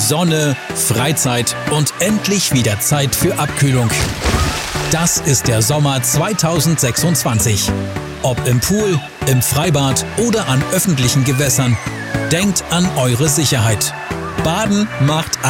Sonne, Freizeit und endlich wieder Zeit für Abkühlung. Das ist der Sommer 2026. Ob im Pool, im Freibad oder an öffentlichen Gewässern, denkt an eure Sicherheit. Baden macht